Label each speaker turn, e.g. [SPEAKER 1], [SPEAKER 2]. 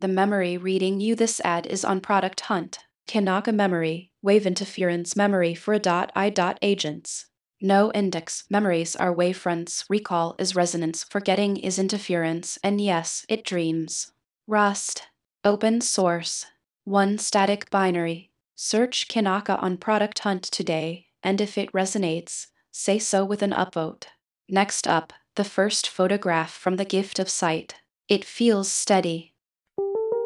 [SPEAKER 1] The memory reading you this ad is on Product Hunt. Kanaka memory, wave interference memory for agents. No index memories are wavefronts, recall is resonance, forgetting is interference, and yes, it dreams. Rust. Open source. One static binary. Search Kanaka on Product Hunt today, and if it resonates, say so with an upvote. Next up, the first photograph from the gift of sight. It feels steady,